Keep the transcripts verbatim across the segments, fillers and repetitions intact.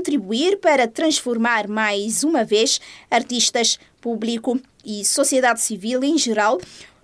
contribuir para transformar mais uma vez artistas, público e sociedade civil em geral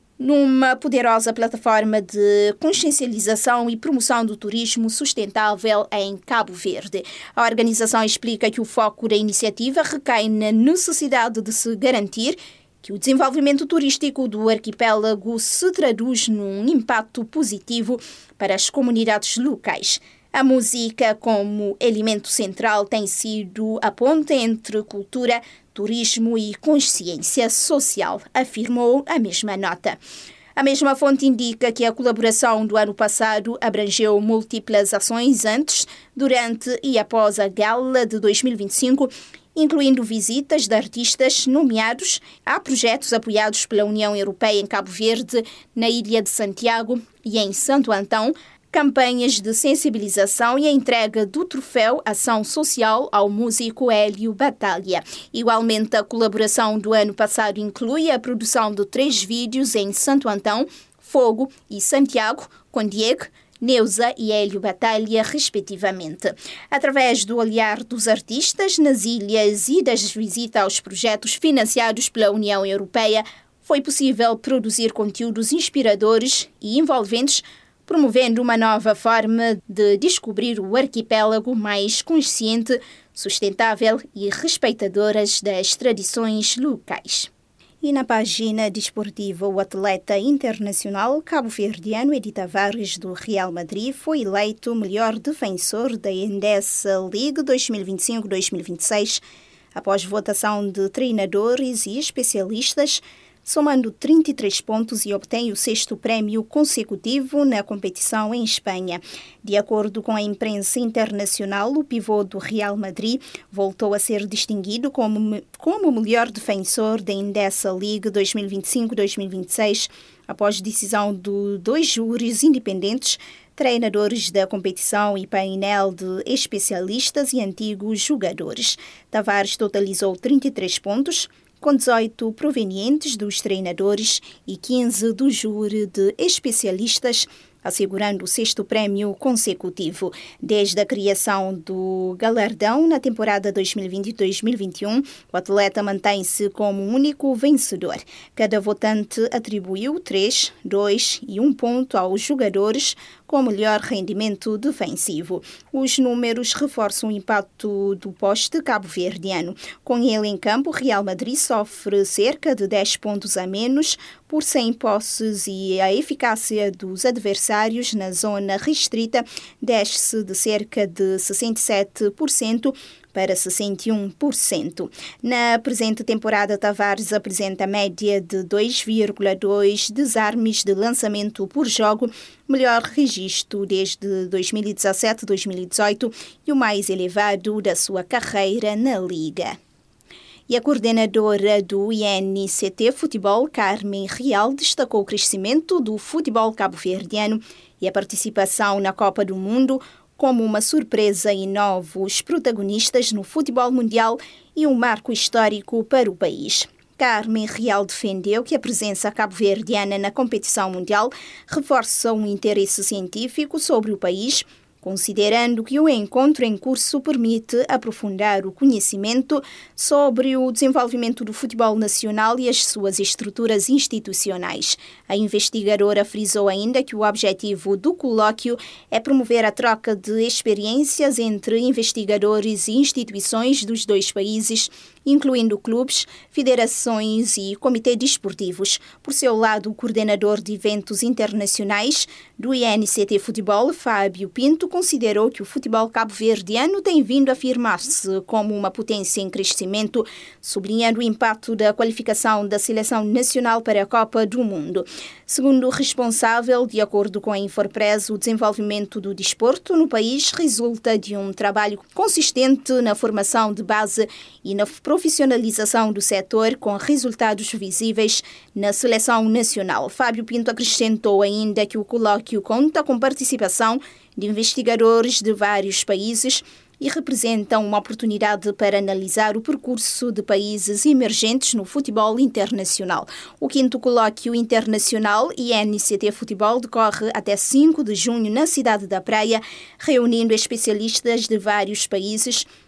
numa poderosa plataforma de consciencialização e promoção do turismo sustentável em Cabo Verde. A organização explica que o foco da iniciativa recai na necessidade de se garantir que o desenvolvimento turístico do arquipélago se traduz num impacto positivo para as comunidades locais. A música, como elemento central, tem sido a ponte entre cultura, turismo e consciência social, afirmou a mesma nota. A mesma fonte indica que a colaboração do ano passado abrangeu múltiplas ações antes, durante e após a gala de dois mil e vinte e cinco, incluindo visitas de artistas nomeados a projetos apoiados pela União Europeia em Cabo Verde, na Ilha de Santiago e em Santo Antão, campanhas de sensibilização e a entrega do troféu Ação Social ao músico Hélio Batalha. Igualmente, a colaboração do ano passado inclui a produção de três vídeos em Santo Antão, Fogo e Santiago, com Diego, Neuza e Hélio Batalha, respectivamente. Através do olhar dos artistas nas ilhas e das visitas aos projetos financiados pela União Europeia, foi possível produzir conteúdos inspiradores e envolventes, promovendo uma nova forma de descobrir o arquipélago mais consciente, sustentável e respeitadoras das tradições locais. E na página desportiva, o atleta internacional cabo-verdiano Edi Tavares, do Real Madrid, foi eleito o melhor defensor da Endesa League dois mil e vinte e cinco dois mil e vinte e seis, após votação de treinadores e especialistas, somando trinta e três pontos e obtém o sexto prémio consecutivo na competição em Espanha. De acordo com a imprensa internacional, o pivô do Real Madrid voltou a ser distinguido como, como o melhor defensor da Endesa League dois mil e vinte e cinco dois mil e vinte e seis, após decisão de dois júris independentes, treinadores da competição e painel de especialistas e antigos jogadores. Tavares totalizou trinta e três pontos, com dezoito provenientes dos treinadores e quinze do júri de especialistas, assegurando o sexto prémio consecutivo. Desde a criação do galardão na temporada dois mil e vinte e dois mil e vinte e um, o atleta mantém-se como o único vencedor. Cada votante atribuiu três, dois e um ponto aos jogadores com melhor rendimento defensivo. Os números reforçam o impacto do poste cabo-verdiano. Com ele em campo, o Real Madrid sofre cerca de dez pontos a menos por cem posses e a eficácia dos adversários na zona restrita desce de cerca de sessenta e sete por cento para sessenta e um por cento. Na presente temporada, Tavares apresenta média de dois vírgula dois desarmes de lançamento por jogo, melhor registro desde dois mil e dezassete dois mil e dezoito e o mais elevado da sua carreira na Liga. E a coordenadora do I N C T Futebol, Carmen Real, destacou o crescimento do futebol cabo-verdiano e a participação na Copa do Mundo como uma surpresa e novos protagonistas no futebol mundial e um marco histórico para o país. Carmen Real defendeu que a presença cabo-verdiana na competição mundial reforça um interesse científico sobre o país, considerando que o encontro em curso permite aprofundar o conhecimento sobre o desenvolvimento do futebol nacional e as suas estruturas institucionais. A investigadora frisou ainda que o objetivo do colóquio é promover a troca de experiências entre investigadores e instituições dos dois países, incluindo clubes, federações e comitês desportivos. Por seu lado, o coordenador de eventos internacionais do I N C T Futebol, Fábio Pinto, considerou que o futebol cabo-verdiano tem vindo a afirmar-se como uma potência em crescimento, sublinhando o impacto da qualificação da seleção nacional para a Copa do Mundo. Segundo o responsável, de acordo com a Infopress, o desenvolvimento do desporto no país resulta de um trabalho consistente na formação de base e na profissionalização do setor, com resultados visíveis na seleção nacional. Fábio Pinto acrescentou ainda que o colóquio conta com participação de investigadores de vários países e representa uma oportunidade para analisar o percurso de países emergentes no futebol internacional. O quinto colóquio internacional I N C T Futebol decorre até cinco de junho na cidade da Praia, reunindo especialistas de vários países